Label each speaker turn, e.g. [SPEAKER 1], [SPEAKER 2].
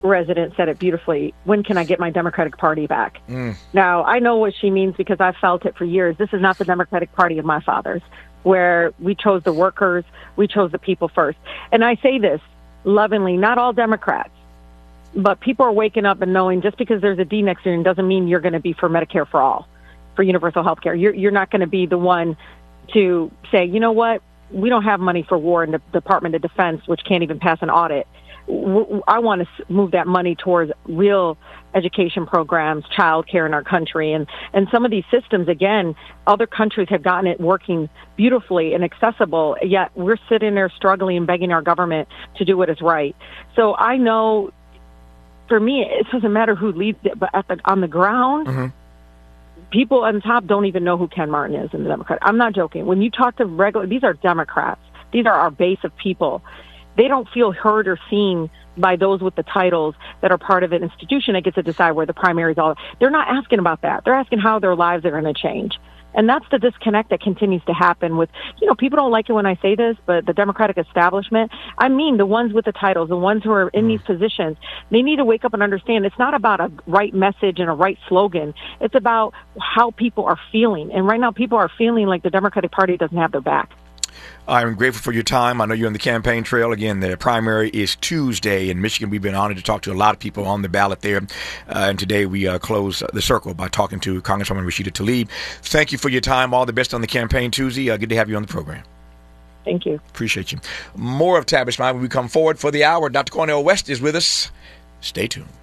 [SPEAKER 1] resident said it beautifully. When can I get my Democratic Party back? Now, I know what she means because I've felt it for years. This is not the Democratic Party of my fathers, where we chose the workers, we chose the people first. And I say this lovingly, not all Democrats, but people are waking up and knowing just because there's a D next year doesn't mean you're going to be for Medicare for all, for universal health care. You're not going to be the one to say, you know what, we don't have money for war in the Department of Defense, which can't even pass an audit. I want to move that money towards real education programs, child care in our country. And some of these systems, again, other countries have gotten it working beautifully and accessible, yet we're sitting there struggling and begging our government to do what is right. So I know, for me, it doesn't matter who leads it, but on the ground, people on top don't even know who Ken Martin is in the Democrat. I'm not joking. When you talk to these are Democrats. These are our base of people. They don't feel heard or seen by those with the titles that are part of an institution that gets to decide where the primaries are. They're not asking about that. They're asking how their lives are going to change. And that's the disconnect that continues to happen with, people don't like it when I say this, but the Democratic establishment, I mean the ones with the titles, the ones who are in these positions, they need to wake up and understand it's not about a right message and a right slogan. It's about how people are feeling. And right now people are feeling like the Democratic Party doesn't have their back.
[SPEAKER 2] I'm grateful for your time. I know you're on the campaign trail. Again, the primary is Tuesday in Michigan. We've been honored to talk to a lot of people on the ballot there. And today we close the circle by talking to Congresswoman Rashida Tlaib. Thank you for your time. All the best on the campaign Tuesday. Good to have you on the program.
[SPEAKER 1] Thank you.
[SPEAKER 2] Appreciate you. More of Tabish Mind when we come forward for the hour. Dr. Cornel West is with us. Stay tuned.